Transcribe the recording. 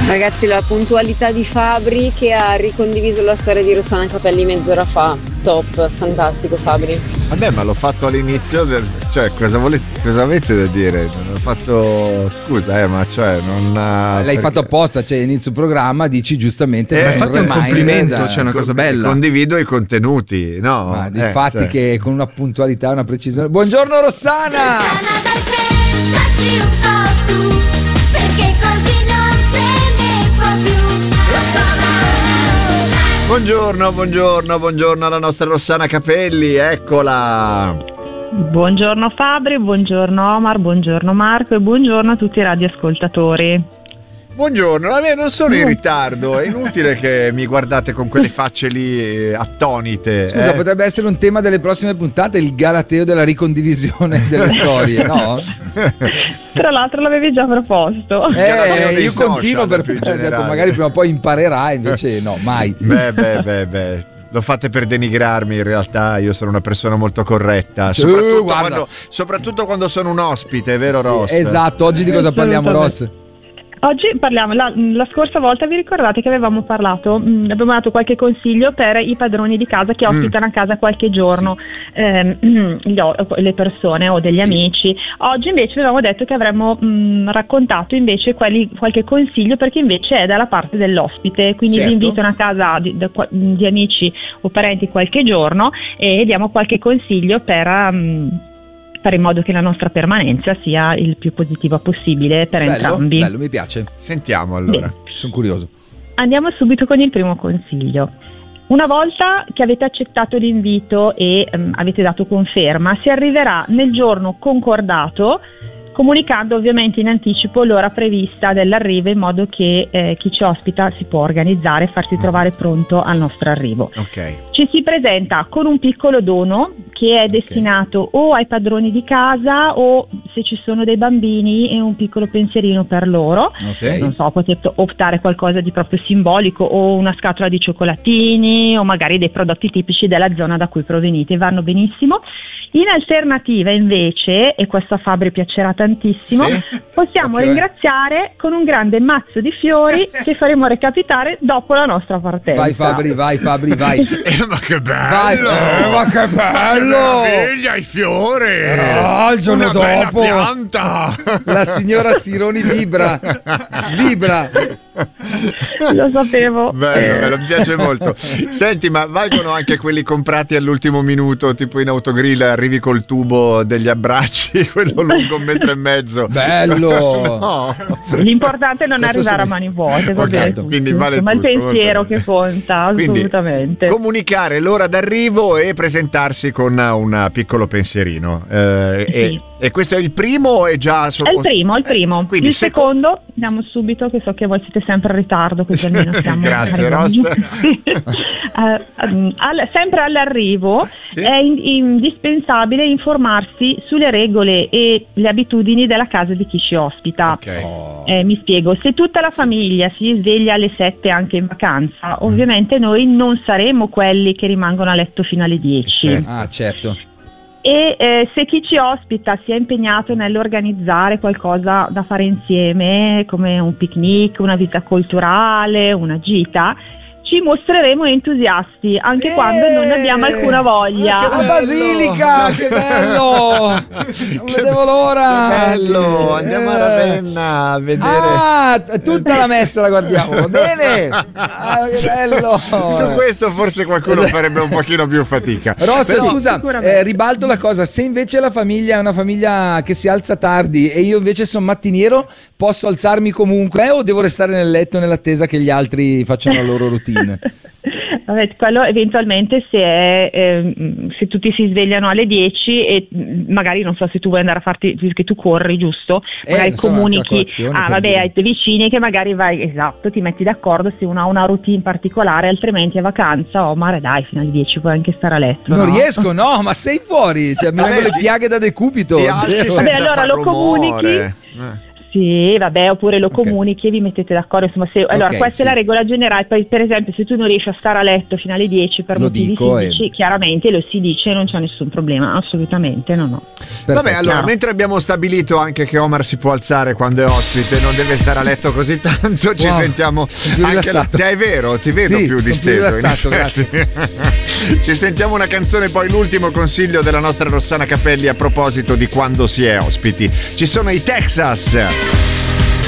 Ragazzi, la puntualità di Fabri che ha ricondiviso la storia di Rossana Capelli mezz'ora fa. Top, fantastico Fabri. Vabbè, ma l'ho fatto all'inizio cioè cosa avete da dire? L'ho fatto, scusa, ma cioè non l'hai fatto apposta, cioè inizio programma dici giustamente hai fatto un complimento, c'è una cosa bella. Condivido i contenuti, no? Ma di fatti cioè, che con una puntualità, una precisione. Buongiorno Rossana! Pensaci un po' tu, perché così non se ne può più. Buongiorno alla nostra Rossana Capelli, eccola. Buongiorno Fabri, buongiorno Omar, buongiorno Marco e buongiorno a tutti i radioascoltatori. Buongiorno, non sono in ritardo, è inutile che mi guardate con quelle facce lì attonite. Scusa, potrebbe essere un tema delle prossime puntate, il galateo della ricondivisione delle storie, no? Tra l'altro l'avevi già proposto. Io continuo per detto, magari prima o poi imparerai, invece no, mai. Beh. Lo fate per denigrarmi, in realtà io sono una persona molto corretta, soprattutto quando sono un ospite, vero Ross? Esatto, oggi di cosa parliamo, Ross? Oggi parliamo, la scorsa volta vi ricordate che avevamo parlato, abbiamo dato qualche consiglio per i padroni di casa che ospitano a casa qualche giorno le persone o degli amici. Oggi invece avevamo detto che avremmo raccontato invece qualche consiglio per chi invece è dalla parte dell'ospite, quindi vi invitano a casa di amici o parenti qualche giorno e diamo qualche consiglio per fare in modo che la nostra permanenza sia il più positiva possibile per entrambi. Bello, mi piace. Sentiamo allora. Sono curioso. Andiamo subito con il primo consiglio. Una volta che avete accettato l'invito e avete dato conferma, si arriverà nel giorno concordato, comunicando ovviamente in anticipo l'ora prevista dell'arrivo in modo che chi ci ospita si può organizzare e farsi trovare pronto al nostro arrivo. Ok. Ci si presenta con un piccolo dono che è destinato o ai padroni di casa o se ci sono dei bambini è un piccolo pensierino per loro. Non so, potete optare qualcosa di proprio simbolico o una scatola di cioccolatini o magari dei prodotti tipici della zona da cui provenite, vanno benissimo. In alternativa invece, e questo a Fabri piacerà tantissimo, possiamo ringraziare con un grande mazzo di fiori che faremo recapitare dopo la nostra partenza. Vai Fabri, vai. Ma che bello! Ma che bello! Meraviglia, i fiori! Il giorno una dopo bella pianta! La signora Sironi vibra! Lo sapevo. Bello, mi piace molto. Senti, ma valgono anche quelli comprati all'ultimo minuto, tipo in autogrill, arrivi col tubo degli abbracci, quello lungo 1,5 metri. Bello! No. L'importante è non arrivare a mani vuote, esatto, quindi vale ma tutto, il pensiero che conta, assolutamente. Quindi, comunicare l'ora d'arrivo e presentarsi con un piccolo pensierino. E questo è il primo o è già È il primo. Quindi il secondo andiamo subito, che so che voi siete sempre in ritardo, così almeno siamo. Grazie Ross. Sempre all'arrivo è indispensabile informarsi sulle regole e le abitudini della casa di chi ci ospita. Mi spiego, se tutta la famiglia si sveglia alle 7 anche in vacanza, ovviamente noi non saremo quelli che rimangono a letto fino alle 10. Certo. E se chi ci ospita si è impegnato nell'organizzare qualcosa da fare insieme, come un picnic, una visita culturale, una gita, ci mostreremo entusiasti anche quando non abbiamo alcuna voglia. La basilica, che bello! Non vedevo l'ora. Che bello, andiamo a Ravenna a vedere. Tutta la messa la guardiamo, va bene? Che bello! Su questo forse qualcuno farebbe un pochino più fatica. Ross, scusa, ribalto la cosa. Se invece la famiglia è una famiglia che si alza tardi e io invece sono mattiniero, posso alzarmi comunque o devo restare nel letto nell'attesa che gli altri facciano la loro routine? Vabbè, quello eventualmente se tutti si svegliano alle 10 e magari non so se tu vuoi andare a farti, che tu corri, giusto? Magari comunichi ai tuoi vicini che magari ti metti d'accordo se uno ha una routine particolare, altrimenti è vacanza, Omar, dai, fino alle 10 puoi anche stare a letto. Non riesco, ma sei fuori, mi vengono le piaghe da decubito. Ti alzi senza allora far lo rumore. comunichi. Sì, vabbè, oppure lo comunichi e vi mettete d'accordo. Insomma, allora, questa è la regola generale. Poi, per esempio, se tu non riesci a stare a letto fino alle 10 per motivi fisici, chiaramente lo si dice, non c'è nessun problema, assolutamente no. Perfetto. Vabbè, allora, mentre abbiamo stabilito anche che Omar si può alzare quando è ospite, non deve stare a letto così tanto, ci sentiamo anche è vero, ti vedo più disteso. Grazie. Ci sentiamo una canzone, poi l'ultimo consiglio della nostra Rossana Capelli a proposito di quando si è ospiti. Ci sono i Texas.